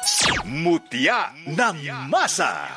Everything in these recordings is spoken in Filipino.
Mutya ng Masa.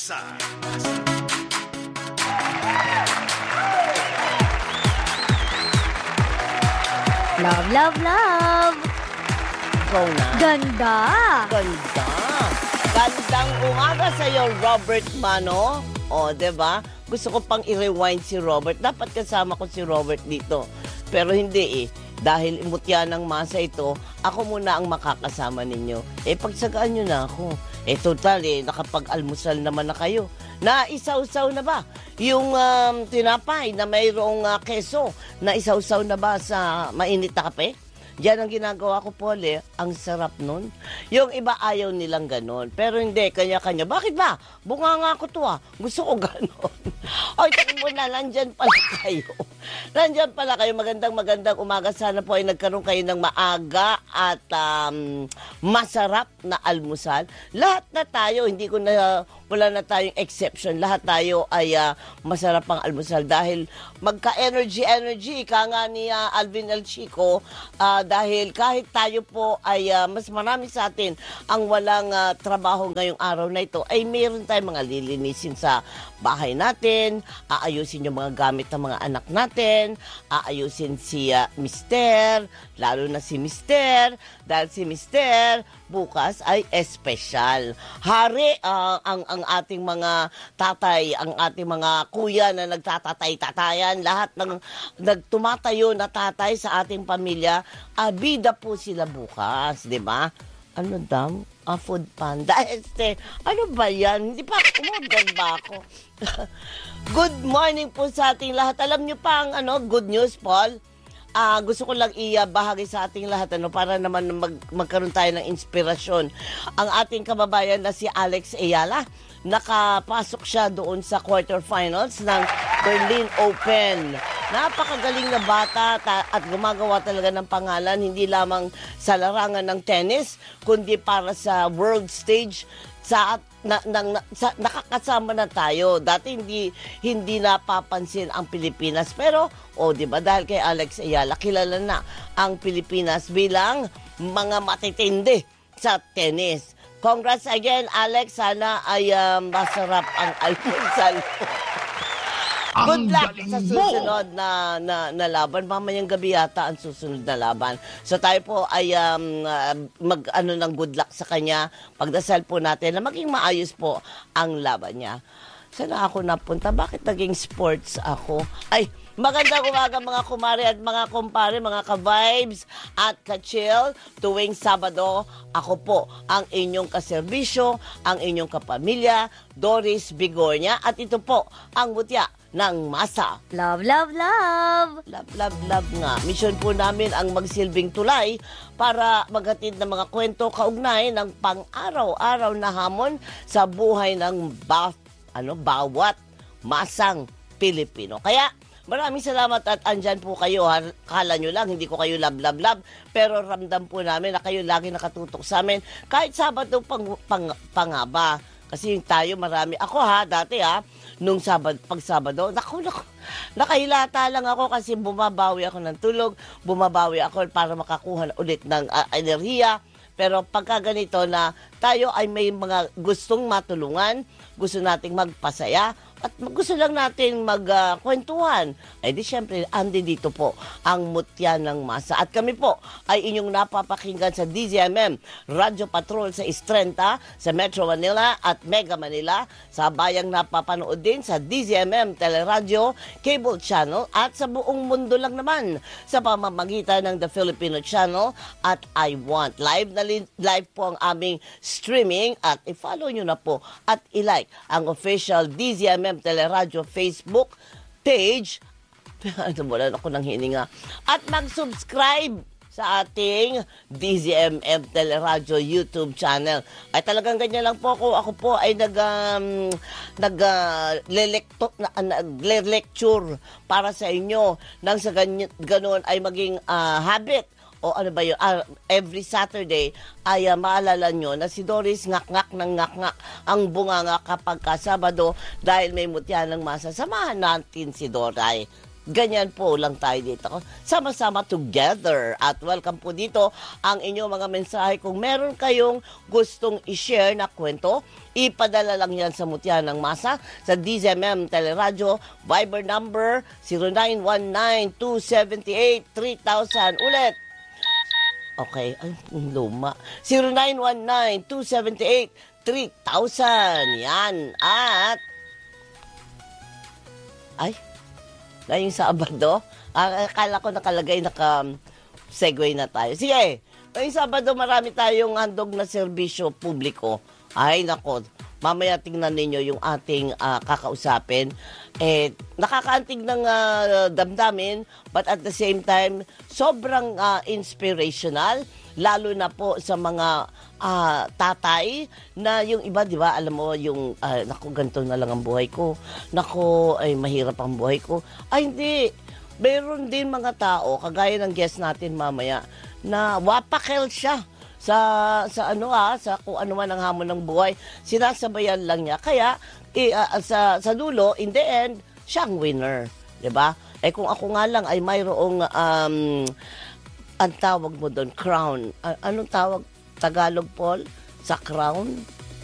Love, love, love. Go na. Ganda. Ganda. Gandang umaga sa'yo, Robert Mano. O, diba? Gusto ko pang i-rewind si Robert. Dapat kasama ko si Robert dito. Pero hindi eh. Dahil imutya ng masa ito, ako muna ang makakasama ninyo. Pagsagaan nyo na ako. Total nakapag-almusal naman na kayo. Naisaw-saw na ba? Yung tinapay na mayroong keso, naisaw-saw na ba sa mainit na kape? Yan ang ginagawa ko, Paul, Ang sarap nun. Yung iba ayaw nilang ganon. Pero hindi, kanya-kanya. Bakit ba? Bunga nga ako to, Gusto ko ganon. Oy, tingin mo na, nandyan pala kayo. Nandyan pala kayo. Magandang umaga. Sana po ay nagkaroon kayo ng maaga at masarap na almusal. Lahat na tayo, wala na tayong exception. Lahat tayo ay masarap ang almusal dahil magka-energy. Ika nga ni Alvin El Chico, dahil kahit tayo po ay mas marami sa atin ang walang trabaho ngayong araw na ito, ay mayroon tayong mga lilinisin sa bahay natin, aayusin yung mga gamit ng mga anak natin, aayusin si Mister, lalo na si Mister, dahil si Mister bukas ay espesyal. Hari ang ating mga tatay, ang ating mga kuya na nagtatatay-tatayan, lahat ng nagtumatayo na tatay sa ating pamilya, bida po sila bukas, di ba? Ano daw? Food panda. Ano ba yan? Hindi pa umorder ba ako? Good morning po sa ating lahat. Alam nyo pa ang good news, Paul? Gusto ko lang ibahagi sa ating lahat para naman magkaroon tayo ng inspirasyon. Ang ating kababayan na si Alex Ayala, nakapasok siya doon sa quarterfinals ng Berlin Open. Napakagaling na bata at gumagawa talaga ng pangalan, hindi lamang sa larangan ng tennis, kundi para sa world stage. Nakakasama na tayo. Dati hindi napapansin ang Pilipinas. Pero, di ba, dahil kay Alex Ayala, kilala na ang Pilipinas bilang mga matitindi sa tennis. Congrats again, Alex. Sana ay masarap ang almusal. Good luck sa susunod na laban. Mamayang gabi yata ang susunod na laban. So tayo po ay ng good luck sa kanya. Pagdasal po natin na maging maayos po ang laban niya. Sana ako napunta? Bakit naging sports ako? Ay, magandang umaga mga kumare at mga kumpare, mga ka-vibes at ka-chill. Tuwing Sabado, ako po ang inyong kaserbisyo, ang inyong kapamilya, Doris Bigornia. At ito po ang mutya ng masa. Love, love, love. Love, love, love nga. Mission po namin ang magsilbing tulay para maghatid ng mga kwento kaugnay ng pang-araw-araw na hamon sa buhay ng bawat masang Pilipino. Kaya, maraming salamat at andyan po kayo. Kala nyo lang, hindi ko kayo love. Pero ramdam po namin na kayo lagi nakatutok sa amin. Kahit Sabado pangaba. Kasi tayo marami. Ako dati nung pag Sabado, nakahilata lang ako kasi bumabawi ako ng tulog, bumabawi ako para makakuha ulit ng enerhiya. Pero pagka ganito na tayo ay may mga gustong matulungan, gusto nating magpasaya, at gusto lang natin magkwentuhan, ay di syempre, andi dito po ang mutya ng masa. At kami po ay inyong napapakinggan sa DZMM Radyo Patrol sa Istrenta, sa Metro Manila at Mega Manila. Sa bayang napapanood din sa DZMM Teleradyo, Cable Channel at sa buong mundo lang naman sa pamamagitan ng The Filipino Channel at I Want. Live po ang aming streaming at i-follow nyo na po at i-like ang official DZMM Teleradyo Facebook page. Wala na ako ng hininga. At mag-subscribe sa ating DZMM Teleradyo YouTube channel. Ay talagang ganyan lang po ako. Ako po ay nag-lecture para sa inyo nang sa ganoon ay maging habit. O ano ba yun, every Saturday ay maalala nyo na si Doris ngak-ngak ng ngak-ngak ang bunganga kapag Sabado dahil may mutya ng masa. Samahan natin si Doray. Ganyan po lang tayo dito. Sama-sama together. At welcome po dito ang inyong mga mensahe. Kung meron kayong gustong i-share na kwento, ipadala lang yan sa Mutya ng Masa sa DZMM Teleradyo, Viber number 0919-278-3000. Ulit. Okay, ay, luma. 0919-278-3000. Yan. At, ay, ngayong Sabado, akala ko nakalagay, naka-segue na tayo. Sige, ngayong Sabado marami tayong handog na serbisyo publiko. Ay, nako, mamaya tingnan ninyo yung ating kakausapin. Nakakaantig ng damdamin, but at the same time, sobrang inspirational, lalo na po sa mga tatay na yung iba, di ba, alam mo, yung, naku, ganito na lang ang buhay ko. Naku, ay, mahirap ang buhay ko. Ay, hindi. Meron din mga tao, kagaya ng guest natin mamaya, na wapakel siya sa kung ano man ang hamon ng buhay, sinasabayan lang niya. Kaya sa dulo, in the end, siya ang winner, 'di ba? Kung ako nga lang ay mayroong ang tawag mo doon, crown. Anong tawag Tagalog, Paul? Sa crown?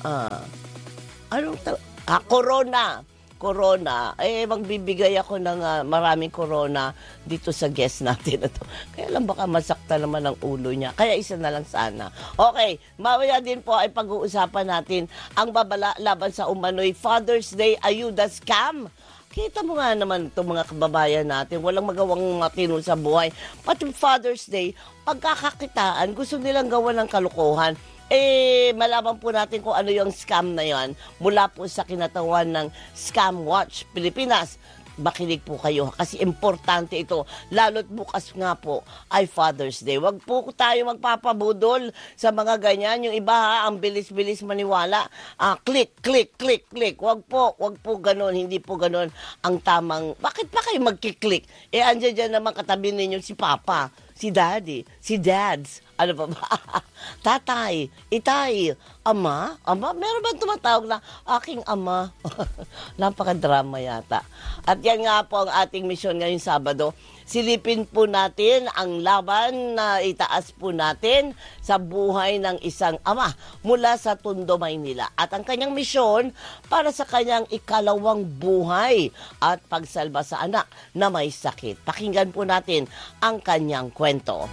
Corona. Corona. Magbibigay ako ng maraming corona dito sa guest natin. Kaya lang baka masakta naman ang ulo niya. Kaya isa na lang sana. Okay, mamaya din po ay pag-uusapan natin ang babala laban sa umano'y Father's Day Ayuda Scam. Kita mo nga naman itong mga kababayan natin, walang magawang matino sa buhay. Pati Father's Day, pagkakakitaan, gusto nilang gawa ng kalokohan. Malaman po natin kung ano yung scam na yan mula po sa kinatawan ng Scam Watch Pilipinas. Makinig po kayo kasi importante ito. Lalo't bukas nga po ay Father's Day. Wag po tayo magpapabudol sa mga ganyan. Yung iba ang bilis-bilis maniwala. Click, click, click, click. Wag po ganun. Hindi po ganun ang tamang. Bakit pa kayo magkiklik? Andyan dyan naman katabi ninyo si Papa, si Daddy, si Dads. Ano pa ba? Tatay, itay, ama? Meron ba tumatawag na aking ama? Napaka-drama yata. At yan nga po ang ating misyon ngayong Sabado. Silipin po natin ang laban na itaas po natin sa buhay ng isang ama mula sa Tondo, Maynila. At ang kanyang misyon para sa kanyang ikalawang buhay at pagsalba sa anak na may sakit. Pakinggan po natin ang kanyang kwento.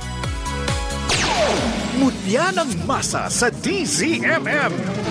Mutya ng Masa sa DZMM.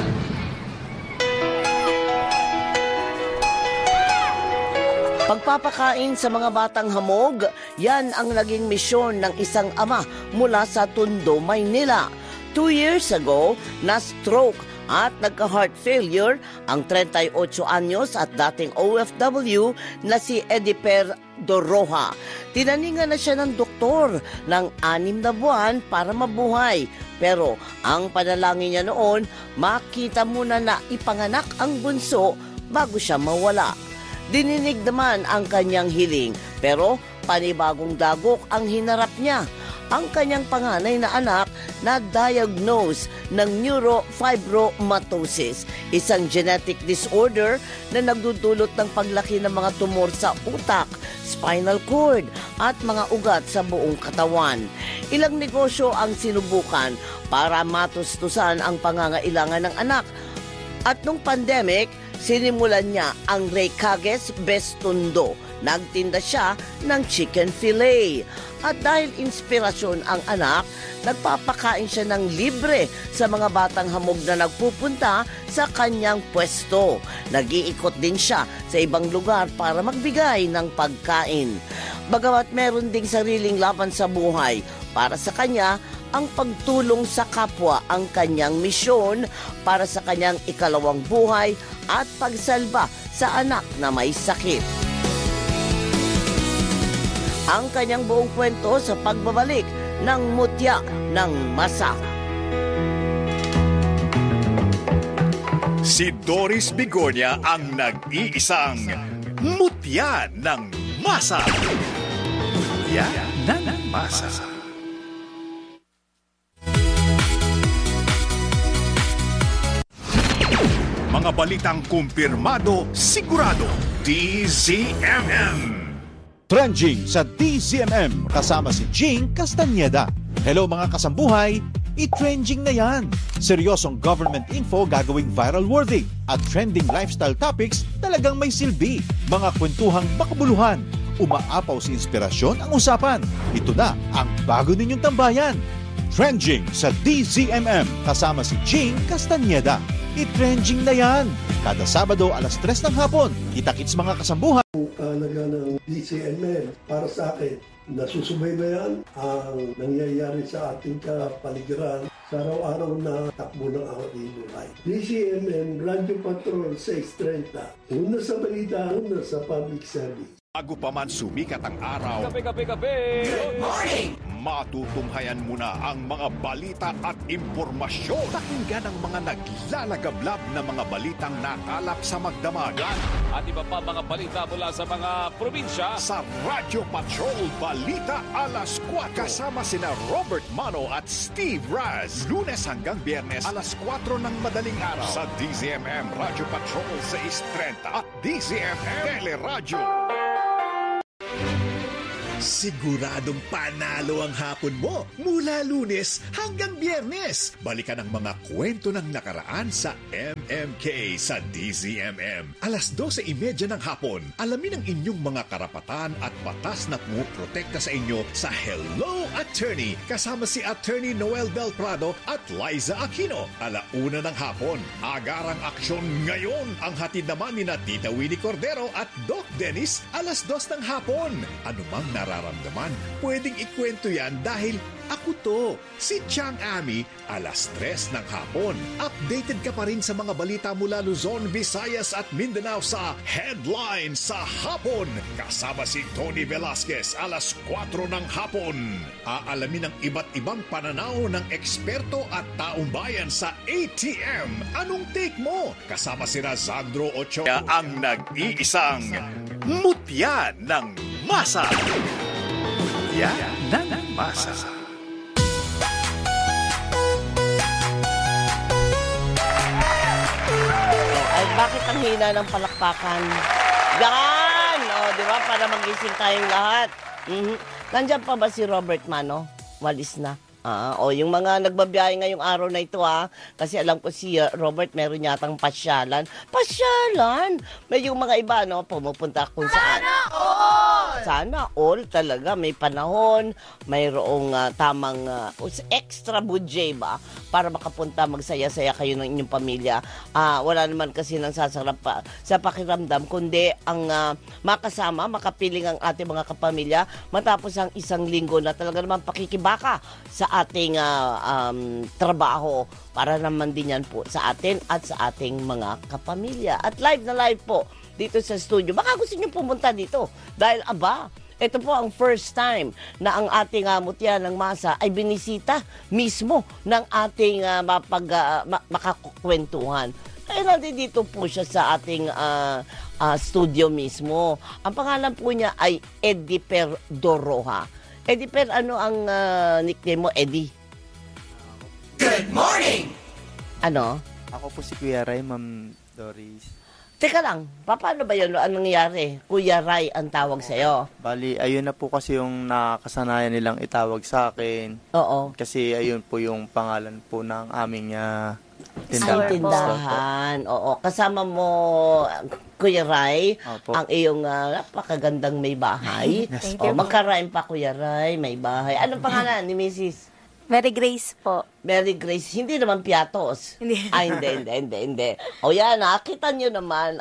Pagpapakain sa mga batang hamog, yan ang naging misyon ng isang ama mula sa Tondo, Maynila. 2 years ago, na-stroke at nagka-heart failure ang 38 anyos at dating OFW na si Ediper Doroha. Tinaningan na siya ng doktor ng 6 na buwan para mabuhay. Pero ang panalangin niya noon, makita muna na ipanganak ang bunso bago siya mawala. Dininig naman ang kanyang hiling, pero panibagong dagok ang hinarap niya. Ang kanyang panganay na anak na diagnose ng neurofibromatosis, isang genetic disorder na nagdudulot ng paglaki ng mga tumor sa utak, spinal cord at mga ugat sa buong katawan. Ilang negosyo ang sinubukan para matustusan ang pangangailangan ng anak. At nung pandemic, sinimulan niya ang Reycagues Best Tondo. Nagtinda siya ng chicken fillet. At dahil inspirasyon ang anak, nagpapakain siya ng libre sa mga batang hamog na nagpupunta sa kanyang pwesto. Nag-iikot din siya sa ibang lugar para magbigay ng pagkain. Bagamat meron ding sariling laban sa buhay, para sa kanya, ang pagtulong sa kapwa ang kanyang misyon para sa kanyang ikalawang buhay at pagsalba sa anak na may sakit. Ang kanyang buong kwento sa pagbabalik ng Mutya ng Masa. Si Doris Bigonya ang nag-iisang Mutya ng Masa. Mutya ng Masa. Mga balitang kumpirmado, sigurado, DZMM. Trending sa DZMM kasama si Jing Castañeda. Hello mga kasambuhay, i-trending na yan. Seryosong government info gagawing viral worthy at trending lifestyle topics talagang may silbi. Mga kwentuhang makabuluhan, umaapaw sa inspirasyon ang usapan. Ito na ang bago ninyong tambayan. Trending sa DZMM kasama si Jing Castañeda. I-trending na yan. Kada Sabado alas 3 ng hapon. Kita-kits mga kasambuhay. Kahalaga ng DCMM para sa akin, nasusubaybayan ang nangyayari sa ating kapaligiran sa araw-araw na takbo ng ating buhay. DCMM Radio Patrol 630. Una sa balita, una sa public service. Bago pa man sumikat ang araw, Kape! Good morning! Matutunghayan muna ang mga balita at impormasyon. Pakinggan ang mga naglalagablab na mga balitang nakalap sa magdamagan. At iba pa mga balita mula sa mga probinsya. Sa Radio Patrol Balita Alas 4. Kasama sina Robert Mano at Steve Raz. Lunes hanggang Biyernes alas 4 ng madaling araw. Sa DZMM Radio Patrol 630 at DZMM Teleradyo. Siguradong panalo ang hapon mo mula Lunes hanggang Biyernes. Balikan ang mga kwento ng nakaraan sa MMK sa DZMM. Alas 12:30 ng hapon, alamin ang inyong mga karapatan at batas na pumuprotekta sa inyo sa Hello Attorney kasama si Attorney Noel Belprado at Liza Aquino. 1:00 ng hapon, agarang aksyon ngayon ang hatid naman ni Tita Winnie Cordero at Doc Dennis. 2:00 ng hapon. Anumang nararamdaman, pwedeng ikwento yan dahil ako to, si Chang Ami, 3:00 ng hapon. Updated ka pa rin sa mga balita mula Luzon, Visayas at Mindanao sa Headline sa Hapon. Kasama si Tony Velasquez, 4:00 ng hapon. Aalamin ang iba't ibang pananaw ng eksperto at taong bayan sa ATM. Anong take mo? Kasama si Sandro Ochoa, ang nag-iisang Mutya ng Masa. Mutya ng Masa. Ay, bakit ang hina ng palakpakan? Yan! O, di ba? Para magising tayong lahat. Nandiyan pa ba si Robert Mano? Walis na. Yung mga nagbabiyahe ngayong araw na ito, kasi alam ko si Robert meron yatang pasyalan. Pasyalan! May yung mga iba, pumupunta kung saan. Sana all talaga. May panahon, mayroong tamang extra budget ba para makapunta, magsaya-saya kayo ng inyong pamilya. Wala naman kasi nang sasarap pa sa pakiramdam, kundi ang makasama, makapiling ang ating mga kapamilya matapos ang isang linggo na talaga naman pakikibaka sa ating trabaho para naman din yan po sa atin at sa ating mga kapamilya. At live na live po dito sa studio. Baka gusto nyo pumunta dito dahil ito po ang first time na ang ating Mutya ng Masa ay binisita mismo ng ating makakukwentuhan. Kaya natin dito po siya sa ating studio mismo. Ang pangalan po niya ay Eddie Perdoroha. Eddie Per, ano ang nickname mo, Eddie? Good morning! Ano? Ako po si Kuya Ray, Ma'am Doris. Teka lang, paano ba yun? Anong nangyari? Kuya Ray ang tawag sa'yo. Bali, ayun na po kasi yung nakasanayan nilang itawag sa akin. Oo. Kasi ayun po yung pangalan po ng aming Tindahan. Tindahan. Oo. Kasama mo, Kuya Ray, Opo. ang iyong napakagandang may bahay. Thank you. Magka-rhyme pa, Kuya Ray, may bahay. Anong pangalan ni Mrs.? Mary Grace po. Mary Grace, hindi naman Piatos. Hindi. Hindi. O yan, nakita nyo naman,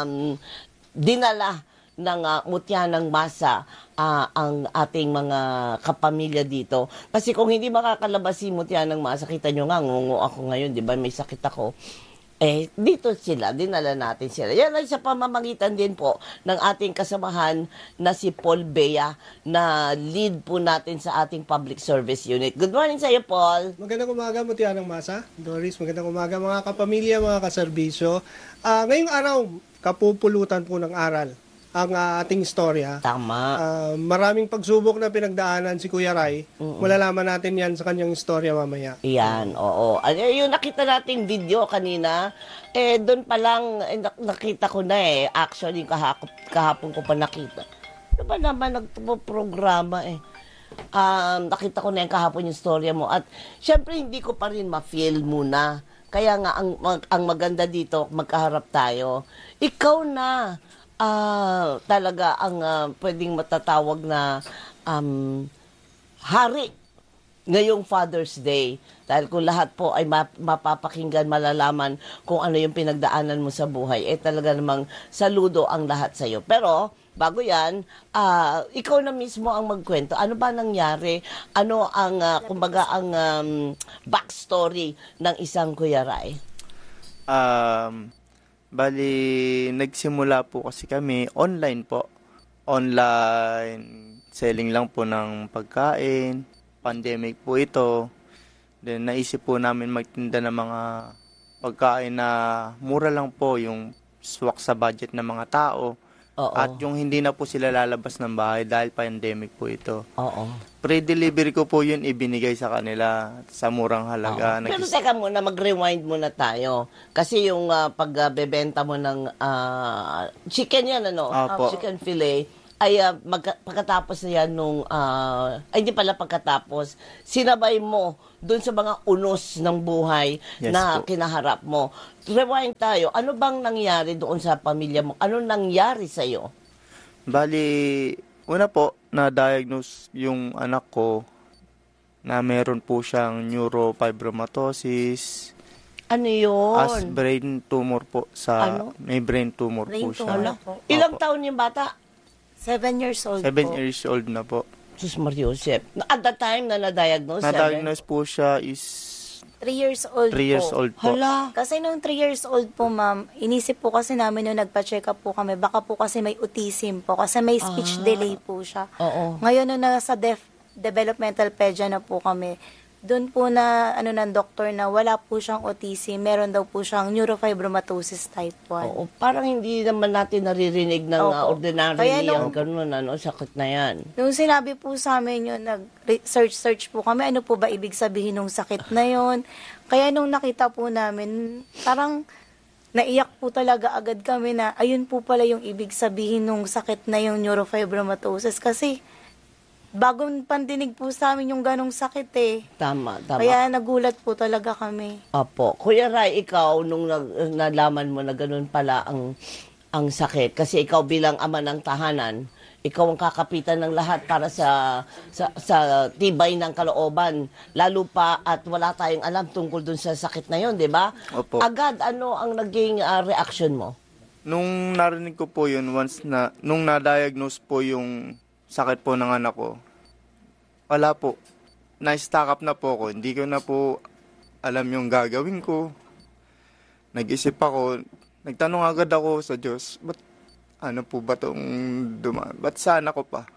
dinala ng Mutya ng Masa ang ating mga kapamilya dito. Kasi kung hindi makakalabas si Mutya ng Masa, kita nyo nga, ngungo ako ngayon, di ba, may sakit ako. Dito sila, dinala natin sila. Yan ay sa pamamagitan din po ng ating kasamahan na si Paul Bea na lead po natin sa ating public service unit. Good morning sa iyo, Paul. Magandang umaga, Mutya ng Masa. Doris, magandang umaga mga kapamilya, mga kaserbisyo. Ngayong araw, kapupulutan po ng aral ang ating istorya. Tama. Maraming pagsubok na pinagdaanan si Kuya Ray. Malalaman natin yan sa kanyang istorya mamaya. Yan, oo. Yung nakita nating video kanina, doon pa lang nakita ko na actually kahapon ko pa nakita. ba naman nagpo-programa eh? Nakita ko na yung kahapon yung storya mo. At syempre, hindi ko pa rin ma-feel muna. Kaya nga, ang maganda dito, magkaharap tayo. Ikaw na talaga ang pwedeng matatawag na hari ngayong Father's Day. Dahil kung lahat po ay mapapakinggan, malalaman kung ano yung pinagdaanan mo sa buhay, talaga namang saludo ang lahat sa'yo. Pero, bago yan, ikaw na mismo ang magkwento. Ano ba nangyari? Ano ang, kumbaga, ang backstory ng isang Kuya Ray? Bali, nagsimula po kasi kami online po. Online selling lang po ng pagkain. Pandemic po ito. Then naisip po namin magtinda ng mga pagkain na mura lang po, yung swak sa budget ng mga tao. Oo. At yung hindi na po sila lalabas ng bahay dahil pandemic po ito. Oo. Pre-delivery ko po yun ibinigay sa kanila sa murang halaga. Pero teka muna, mag-rewind muna tayo. Kasi yung pagbebenta mo ng chicken yan, ano? Opo. Chicken fillet, ay pagkatapos na yan nung, ay hindi pala pagkatapos, sinabay mo dun sa mga unos ng buhay Yes na po. kinaharap mo. Rewind tayo. Ano bang nangyari doon sa pamilya mo? Ano nangyari sa'yo? Bali, una po, na-diagnose yung anak ko na meron po siyang neurofibromatosis. Ano yun? As brain tumor po sa... Ano? May brain tumor Brain po siya. tumor. Ala, Opo. ilang taon yung bata? 7 years old 7 po. years old na po. Sus Mariosep. At the time na na-diagnose, Na-diagnose po siya is 3 years old 3 years po. old po. Hala. Kasi nung 3 years old po, ma'am, inisip po kasi namin nung nagpa-check up po kami, baka po kasi may autism po, kasi may speech delay po siya. Oo. Ngayon nung nasa developmental pedia na po kami, doon po na ng doktor na wala po siyang autism, meron daw po siyang neurofibromatosis type 1. Oo, parang hindi naman natin naririnig ng Opo. ordinary Kaya yung nung- ganun, sakit na yan. Nung sinabi po sa amin yun, nag-search po kami, ano po ba ibig sabihin ng sakit na yun? Kaya nung nakita po namin, parang naiyak po talaga agad kami na ayun po pala yung ibig sabihin ng sakit na yung neurofibromatosis. Kasi bagong pandinig po sa amin yung ganong sakit eh. Tama. Kaya nagulat po talaga kami. Opo. Kuya Ray, ikaw, nung nalaman mo na ganun pala ang sakit, kasi ikaw bilang ama ng tahanan, ikaw ang kakapitan ng lahat para sa tibay ng kalooban. Lalo pa at wala tayong alam tungkol dun sa sakit na yon, di ba? Opo. Agad, ano ang naging reaction mo? Nung narinig ko po yun, nung na-diagnose po yung sakit po ng anak ko, wala po. Na-stack up na po ako. Hindi ko na po alam yung gagawin ko. Nag-isip ako, nagtanong agad ako sa Diyos, ba't ano po ba itong ba't sana ko pa?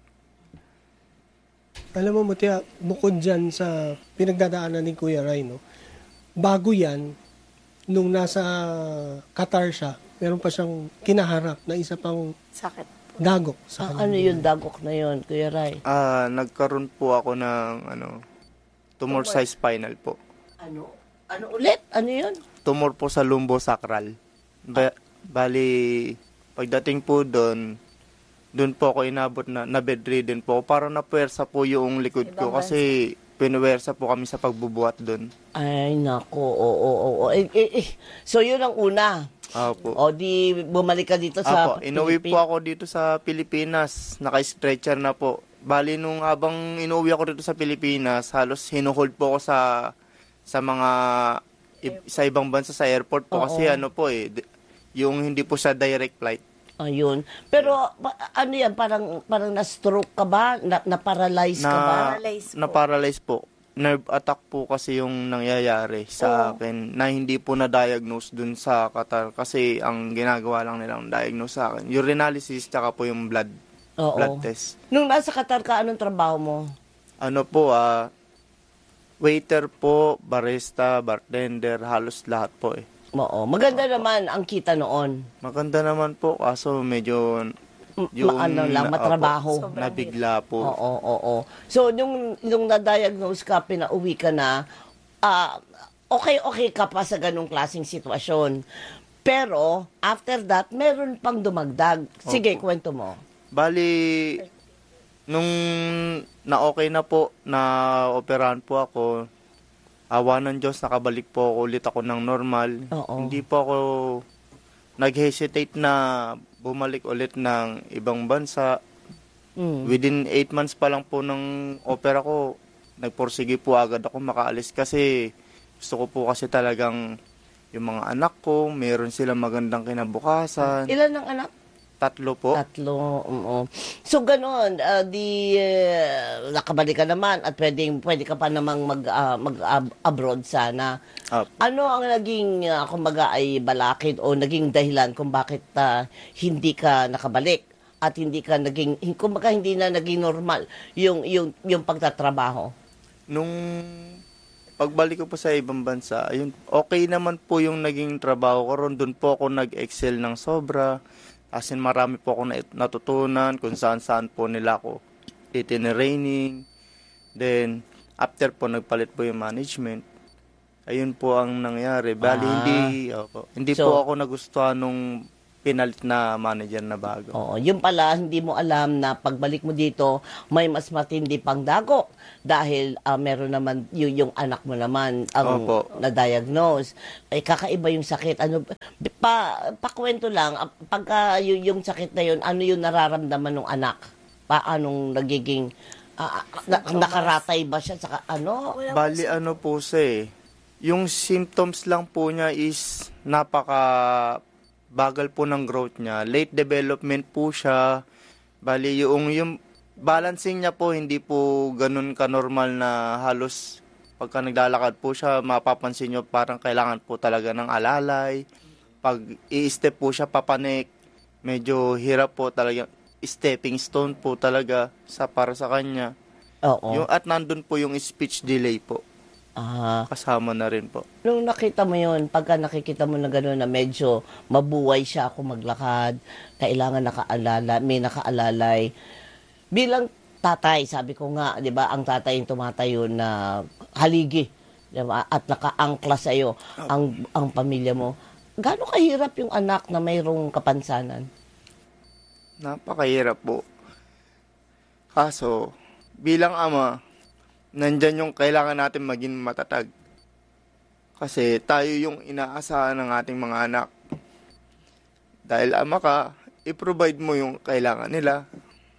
Alam mo, Mutia, bukod dyan sa pinagdadaanan ni Kuya Ray, no? Bago yan, nung nasa Qatar siya, meron pa siyang kinaharap na isa pang Sakit. dagok sa kanya. Ano yung dagok na yon, Kuya Ray? Nagkaroon po ako ng tumor sa spinal po. Ano ulit? Ano yun? Tumor po sa lumbosacral. Bali, pagdating po doon po ako inabot na bedridden po. Parang napuwersa po yung likod ko kasi pinuwersa po kami sa pagbubuhat doon. Ay, nako. Oo. So, yun ang una. Opo. O, di bumalik ka dito sa Apo, inuwi po ako dito sa Pilipinas. Naka-stretcher na po. Bali, nung habang inuwi ako dito sa Pilipinas, halos hinuhold po ako sa mga sa ibang bansa sa airport po. Oo. Kasi yung hindi po siya direct flight. Ayun. Pero, ano yan? Parang na-stroke ka ba? Na-paralyze ka ba? Paralyze po. Na-paralyze po. Nerve attack po kasi yung nangyayari sa akin na hindi po na-diagnose dun sa Qatar kasi ang ginagawa lang nilang diagnose sa akin. Urinalysis tsaka po yung blood test. Nung nasa Qatar ka, anong trabaho mo? Ano po, waiter po, barista, bartender, halos lahat po eh. Oo. Maganda naman ang kita noon. Maganda naman po, kaso medyo matrabaho. Opo, nabigla po. Oo. So, nung na-diagnose ka, pinauwi ka na, okay ka pa sa ganung klaseng sitwasyon. Pero, after that, meron pang dumagdag. Sige, Opo. kwento mo. Bali, nung na-okay na po, na operahan po ako, awa ng Diyos, nakabalik po ulit ako ng normal. Oo. Hindi po ako nag-hesitate na bumalik ulit ng ibang bansa. Within 8 months pa lang po ng opera ko, nagporsige po agad ako makaalis kasi gusto ko po kasi talagang yung mga anak ko, meron silang magandang kinabukasan. Ilan ang anak? 3 po. 3, oo. So, gano'n, nakabalik ka naman at pwede ka pa namang mag-abroad sana. Ano ang naging, kumbaga, ay balakid o naging dahilan kung bakit hindi ka nakabalik at hindi ka naging, kumbaga, hindi na naging normal yung pagtatrabaho? Nung pagbalik ko po sa ibang bansa, ayun, okay naman po yung naging trabaho ko ron. Doon po ako nag-excel ng sobra. As in, marami po ako natutunan kung saan-saan po nila ako itinraining. Then, after po, nagpalit po yung management. Ayun po ang nangyari. Bali, hindi po ako nagustuhan nung pinalit na manager na bago. Oo, yun pala, hindi mo alam na pagbalik mo dito, may mas matindi pang dagok. Dahil meron naman yung anak mo naman ang na-diagnose. Ay, kakaiba yung sakit. Pakwento lang, pagka yung sakit na yun, ano yung nararamdaman ng anak? Paanong nagiging, nakaratay ba siya? Saka, Bali, po siya eh. Yung symptoms lang po niya is bagal po ng growth niya. Late development po siya. Bali, yung balancing niya po, hindi po ganun ka-normal na halos pagka naglalakad po siya, mapapansin nyo parang kailangan po talaga ng alalay. Pag i-step po siya, papanik, medyo hirap po talaga. Stepping stone po talaga para sa kanya. Oo. At nandun po yung speech delay po. Kasama na rin po. Nung nakita mo yun, pagka nakikita mo na gano'n na medyo mabuhay siya ako maglakad, kailangan may nakaalalay. Bilang tatay, sabi ko nga, 'di ba, ang tatay yung tumatayo na haligi, 'di ba? At nakaangkla sa iyo ang pamilya mo. Gaano kahirap yung anak na mayroong kapansanan? Napakahirap po. Kaso, bilang ama, nandyan yung kailangan natin maging matatag. Kasi tayo yung inaasahan ng ating mga anak. Dahil ama ka, i-provide mo yung kailangan nila.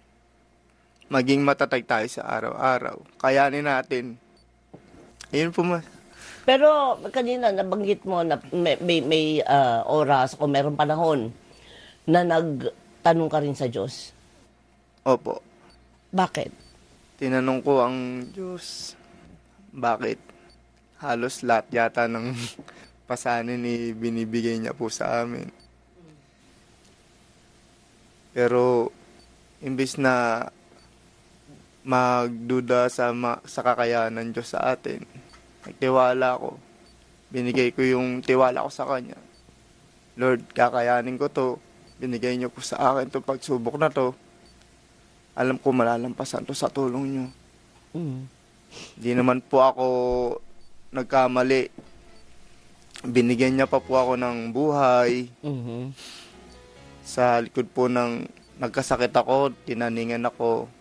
Maging matatag tayo sa araw-araw. Kayanin natin. Ayun po Pero kanina nabanggit mo na may oras o meron panahon na nagtanong ka rin sa Diyos. Opo. Bakit? Tinanong ko ang Diyos, bakit halos lahat yata ng pasanin binibigay niya po sa amin. Pero imbes na magduda sa kakayanan Diyos sa atin, nagtiwala ko. Binigay ko yung tiwala ko sa Kanya. Lord, kakayanin ko to. Binigay niyo po sa akin itong pagsubok na to. Alam ko malalampasan to sa tulong niyo. Di naman po ako nagkamali. Binigyan niya pa po ako ng buhay. Sa likod po ng nagkasakit ako, tinaningan ako.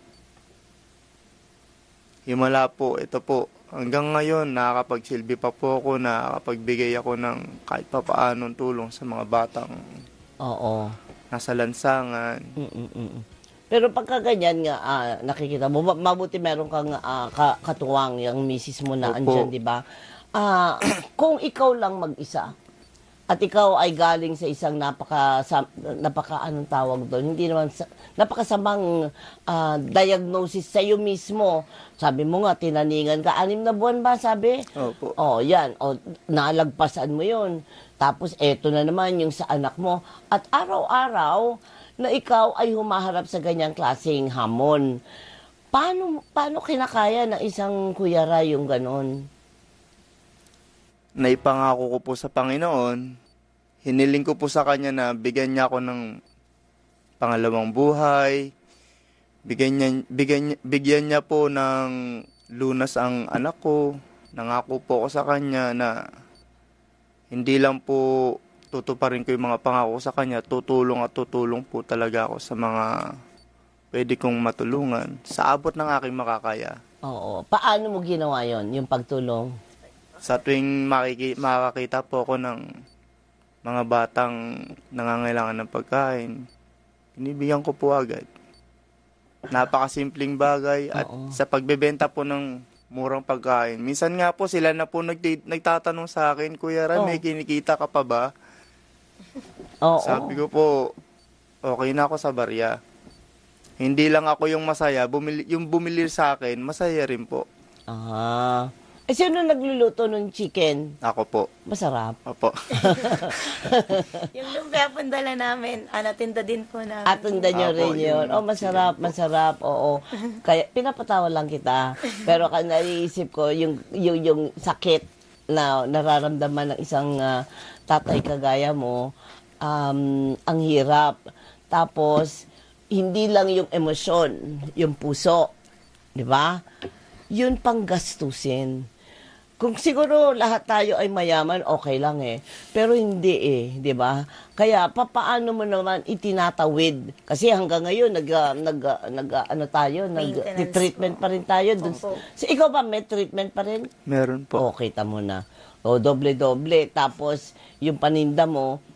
Himala po, ito po. Hanggang ngayon, nakakapagsilbi pa po ako, nakakapagbigay ako ng kahit pa paanong tulong sa mga batang nasa lansangan. Pero pagka ganyan nga, nakikita mo, mabuti meron kang katuwang yung misis mo na andyan, di ba? Kung ikaw lang mag-isa, at ikaw ay galing sa isang anong tawag doon, hindi naman, napakasamang diagnosis sa iyo mismo. Sabi mo nga, tinaningan ka, 6 na buwan ba, sabi? Opo. Yan. Nalagpasan mo yun. Tapos, eto na naman yung sa anak mo. At araw-araw, na ikaw ay humaharap sa ganyang klaseng hamon. Paano kinakaya ng isang Kuya Ray yung ganon? Naipangako ko po sa Panginoon, hiniling ko po sa Kanya na bigyan niya ako ng pangalawang buhay, bigyan niya po ng lunas ang anak ko. Nangako po ako sa Kanya na hindi lang po tutuparin ko yung mga pangako sa Kanya, tutulong po talaga ako sa mga pwede kong matulungan sa abot ng aking makakaya. Oo. Paano mo ginawa yon yung pagtulong? Sa tuwing makakita po ako ng mga batang nangangailangan ng pagkain, binibigyan ko po agad. Napakasimpleng bagay at Oo. sa pagbebenta po ng murang pagkain. Minsan nga po sila na po nagtatanong sa akin, Kuya Ram, may kinikita ka pa ba? Oo. Sabi ko po, okay na ako sa barya. Hindi lang ako yung masaya, yung bumili sa akin, masaya rin po. Ah. Eh, sino nagluluto ng chicken? Ako po. Masarap. Opo. Yung lumpia po dala namin, natinda din po namin. At tanda nyo Apo, rin yun. yun. Oh, masarap, oo. Kaya, pinapatawa lang kita. Pero naiisip ko, yung sakit na nararamdaman ng isang tatay kagaya mo, ang hirap. Tapos, hindi lang yung emosyon, yung puso. Di ba? Yun pang gastusin. Kung siguro lahat tayo ay mayaman, okay lang eh. Pero hindi eh, di ba? Kaya papaano mo naman itinatawid? Kasi hanggang ngayon Maintenance treatment po. pa rin tayo dun. Opo. So, ikaw ba may treatment pa rin? Meron po. Okay, tamo na. O doble-doble. Tapos yung paninda mo,